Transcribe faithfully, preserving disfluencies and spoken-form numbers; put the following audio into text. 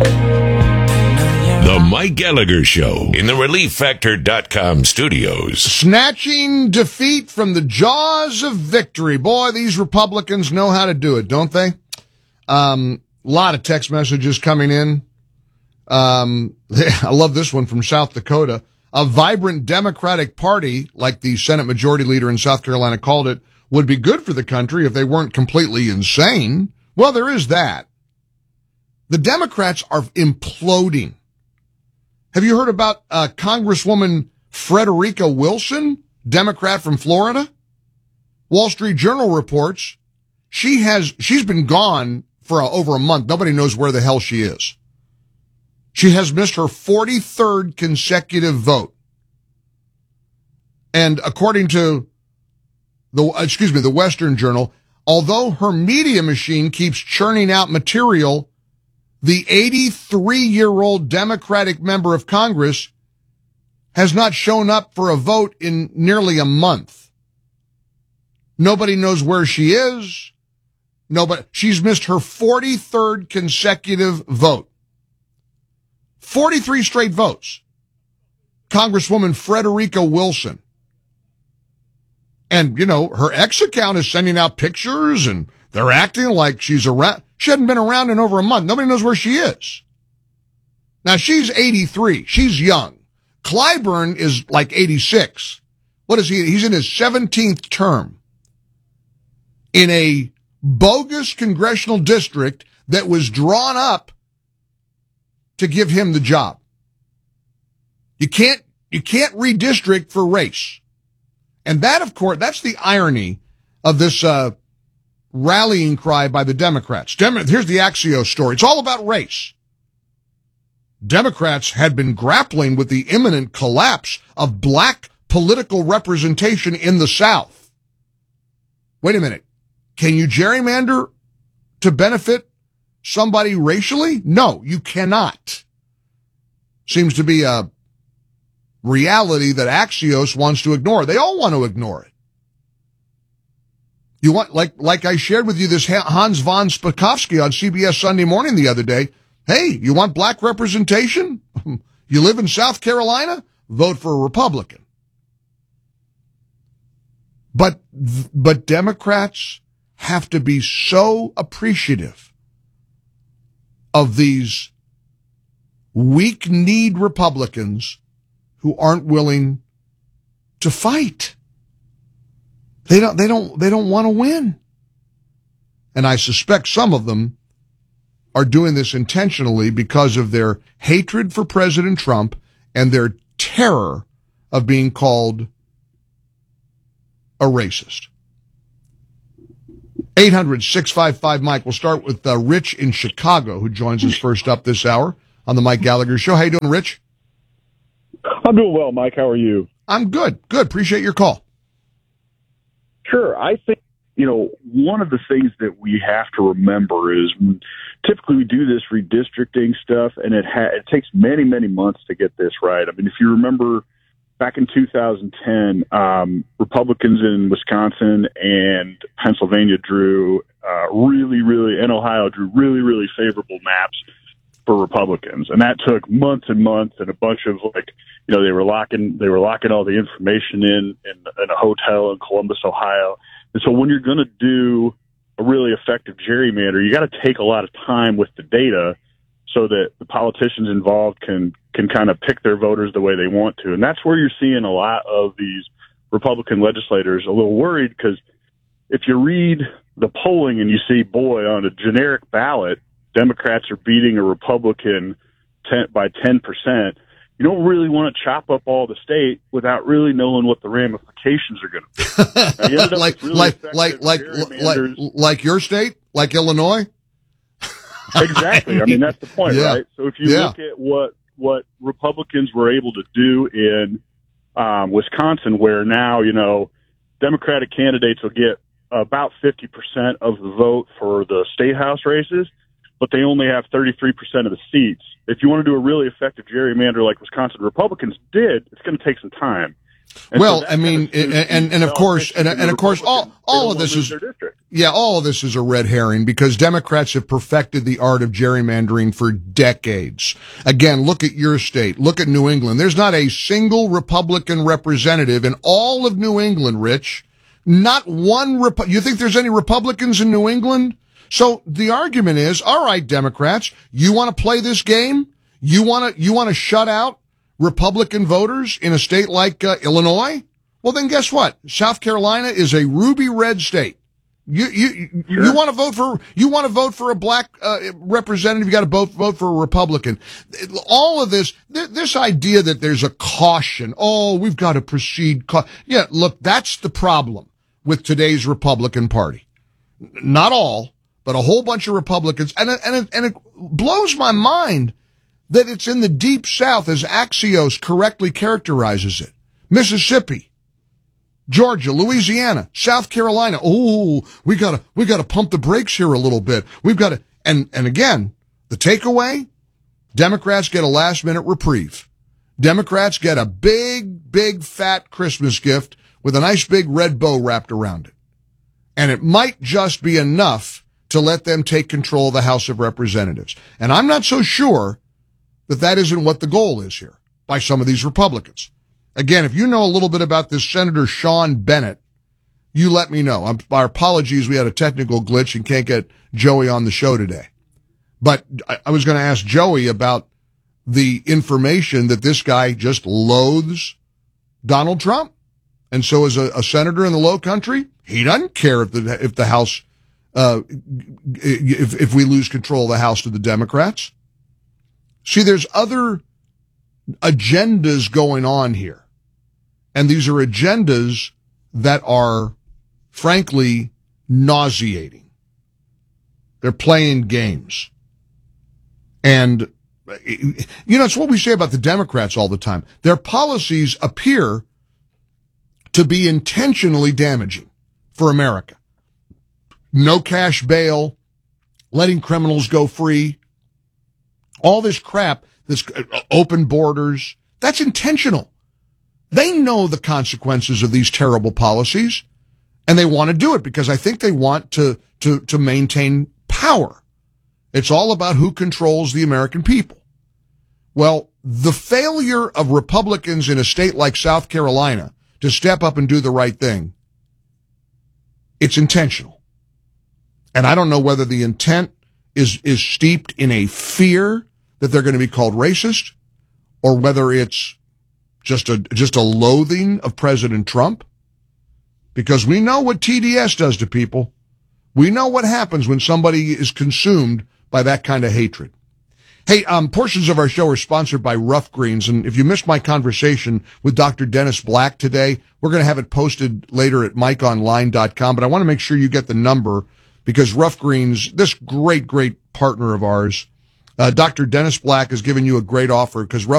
The Mike Gallagher Show in the Relief Factor dot com studios. Snatching defeat from the jaws of victory. Boy, these Republicans know how to do it, don't they? Um, a lot of text messages coming in. Um, I love this one from South Dakota. A vibrant Democratic Party, like the Senate Majority Leader in South Carolina called it, would be good for the country if they weren't completely insane. Well, there is that. The Democrats are imploding. Have you heard about uh, Congresswoman Frederica Wilson, Democrat from Florida? Wall Street Journal reports she has she's been gone for a, over a month. Nobody knows where the hell she is. She has missed her forty-third consecutive vote. And according to the excuse me, the Western Journal, although her media machine keeps churning out material, the eighty-three-year-old Democratic member of Congress has not shown up for a vote in nearly a month. Nobody knows where she is. Nobody. She's missed her forty-third consecutive vote. forty-three straight votes. Congresswoman Frederica Wilson. And, you know, her ex account is sending out pictures and they're acting like she's around. She hadn't been around in over a month. Nobody knows where she is. Now, she's eighty-three. She's young. Clyburn is like eighty-six. What is he? He's in his seventeenth term in a bogus congressional district that was drawn up to give him the job. You can't, you can't redistrict for race. And that, of course, that's the irony of this, uh, rallying cry by the Democrats. Dem- Here's the Axios story. It's all about race. Democrats had been grappling with the imminent collapse of black political representation in the South. Wait a minute. Can you gerrymander to benefit somebody racially? No, you cannot. Seems to be a reality that Axios wants to ignore. They all want to ignore it. You want, like, like I shared with you this Hans von Spakovsky on C B S Sunday Morning the other day. Hey, you want black representation? You live in South Carolina? Vote for a Republican. But, but Democrats have to be so appreciative of these weak-kneed Republicans who aren't willing to fight. They don't, they don't, they don't want to win. And I suspect some of them are doing this intentionally because of their hatred for President Trump and their terror of being called a racist. eight hundred, six five five, Mike. We'll start with uh, Rich in Chicago, who joins us first up this hour on the Mike Gallagher Show. How you doing, Rich? I'm doing well, Mike. How are you? I'm good. Good. Appreciate your call. Sure. I think, you know, one of the things that we have to remember is when typically we do this redistricting stuff, and it, ha- it takes many, many months to get this right. I mean, if you remember back in two thousand ten, um, Republicans in Wisconsin and Pennsylvania drew uh, really, really, and Ohio drew really, really favorable maps for Republicans, and that took months and months and a bunch of, like, you know, they were locking they were locking all the information in in, in a hotel in Columbus, Ohio. And so when you're going to do a really effective gerrymander, you got to take a lot of time with the data so that the politicians involved can can kind of pick their voters the way they want to. And that's where you're seeing a lot of these Republican legislators a little worried, because if you read the polling and you see, boy, on a generic ballot, Democrats are beating a Republican ten, by ten percent, you don't really want to chop up all the state without really knowing what the ramifications are going to be. Now, like, really like, like, like, like, like your state, like Illinois? Exactly. I mean, that's the point, yeah. right? So if you yeah. look at what, what Republicans were able to do in um, Wisconsin, where now, you know, Democratic candidates will get about fifty percent of the vote for the state house races, but they only have thirty-three percent of the seats. If you want to do a really effective gerrymander like Wisconsin Republicans did, it's going to take some time. And well, so I mean, kind of and, and, and of course, and, and of course, all, all of this is, yeah, all of this is a red herring because Democrats have perfected the art of gerrymandering for decades. Again, look at your state. Look at New England. There's not a single Republican representative in all of New England, Rich. Not one Repu- you think there's any Republicans in New England? So the argument is, all right, Democrats, you want to play this game? You want to, you want to shut out Republican voters in a state like uh, Illinois? Well, then guess what? South Carolina is a ruby red state. You, you, sure. you want to vote for, you want to vote for a black, uh, representative, you got to vote, vote for a Republican. All of this, th- this idea that there's a caution, oh, we've got to proceed. Ca-. Yeah, look, that's the problem with today's Republican Party. Not all, but a whole bunch of Republicans. And it, and it, and it blows my mind that it's in the deep South, as Axios correctly characterizes it. Mississippi, Georgia, Louisiana, South Carolina. Oh, we gotta, we gotta pump the brakes here a little bit. We've got to, and, and again, the takeaway, Democrats get a last minute reprieve. Democrats get a big, big fat Christmas gift with a nice big red bow wrapped around it. And it might just be enough to let them take control of the House of Representatives. And I'm not so sure that that isn't what the goal is here by some of these Republicans. Again, if you know a little bit about this Senator Sean Bennett, you let me know. I'm, our apologies, we had a technical glitch and can't get Joey on the show today. But I, I was going to ask Joey about the information that this guy just loathes Donald Trump. And so as a, a senator in the Low Country, he doesn't care if the, if the House, uh, if, if we lose control of the House to the Democrats. See, there's other agendas going on here. And these are agendas that are, frankly, nauseating. They're playing games. And, you know, it's what we say about the Democrats all the time. Their policies appear to be intentionally damaging for America. No cash bail, letting criminals go free, all this crap, this open borders, that's intentional. They know the consequences of these terrible policies, and they want to do it because I think they want to, to, to maintain power. It's all about who controls the American people. Well, the failure of Republicans in a state like South Carolina to step up and do the right thing, it's intentional. And I don't know whether the intent is, is steeped in a fear that they're going to be called racist, or whether it's just a, just a loathing of President Trump. Because we know what T D S does to people. We know what happens when somebody is consumed by that kind of hatred. Hey, um, portions of our show are sponsored by Rough Greens. And if you missed my conversation with Doctor Dennis Black today, we're going to have it posted later at mike online dot com. But I want to make sure you get the number because Rough Greens, this great, great partner of ours, uh, Doctor Dennis Black has given you a great offer because Rough